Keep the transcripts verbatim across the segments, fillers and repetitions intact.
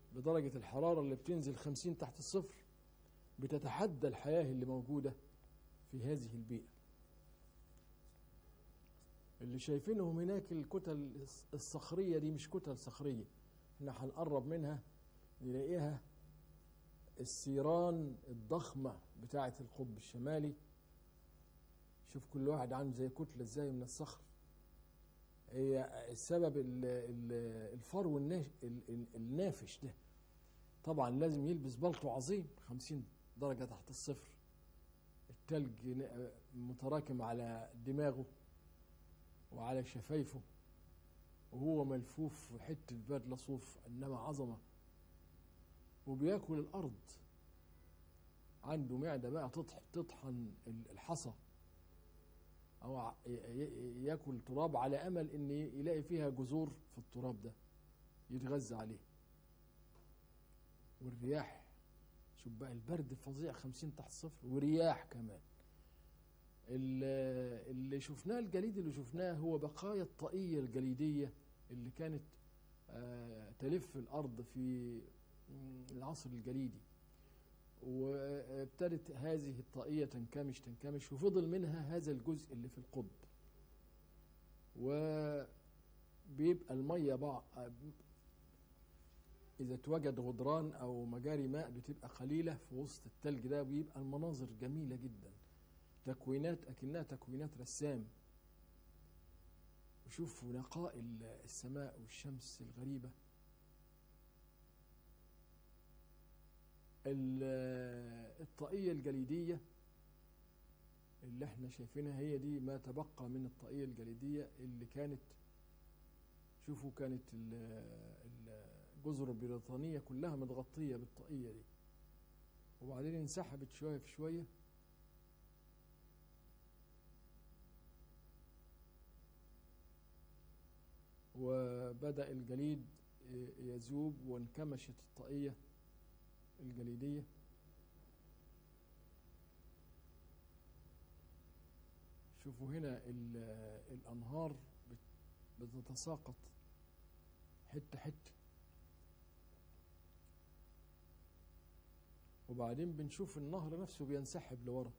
بدرجة الحرارة اللي بتنزل خمسين تحت الصفر بتتحدى الحياة اللي موجودة في هذه البيئة. اللي شايفينهم هناك الكتل الصخرية دي مش كتل صخرية، احنا هنقرب منها نلاقيها السيران الضخمة بتاعة القطب الشمالي. شوف كل واحد عنده زي كتلة ازاي من الصخر. هي السبب الفرو النافش ده طبعا لازم يلبس بلطو عظيم خمسين درجة تحت الصفر، التلج متراكم على دماغه وعلى شفايفه وهو ملفوف في حتة بدلة صوف، إنما عظمة. وبياكل الأرض، عنده معدة بقى تطحن الحصى أو ياكل تراب على أمل إن يلاقي فيها جذور في التراب ده يتغذى عليه. والرياح، شوف بقى البرد الفظيع خمسين تحت الصفر ورياح كمان. اللي شفناه الجليد اللي شفناه هو بقايا الطاقية الجليدية اللي كانت تلف الأرض في العصر الجليدي، وابتدت هذه الطاقية تنكمش تنكمش وفضل منها هذا الجزء اللي في القطب، وبيبقى المية بقى إذا توجد غدران أو مجاري ماء بتبقى قليلة في وسط التلج ده، ويبقى المناظر جميلة جدا، تكوينات أكنها تكوينات رسام. وشوفوا نقاء السماء والشمس الغريبة. الطاقية الجليدية اللي احنا شايفينها هي دي ما تبقى من الطاقية الجليدية اللي كانت، شوفوا كانت الجزر البريطانية كلها متغطية بالطاقية دي، وبعدين انسحبت شوية في شوية وبدأ الجليد يذوب وانكمشت الطاقية الجليدية. شوفوا هنا الأنهار بتتساقط حتة حتة، وبعدين بنشوف النهر نفسه بينسحب لورا.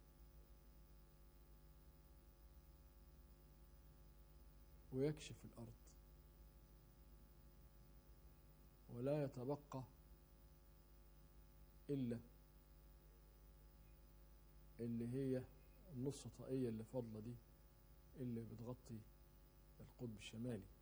ويكشف الأرض ولا يتبقى إلا اللي هي النص طاقية اللي فاضلة دي اللي بتغطي القطب الشمالي.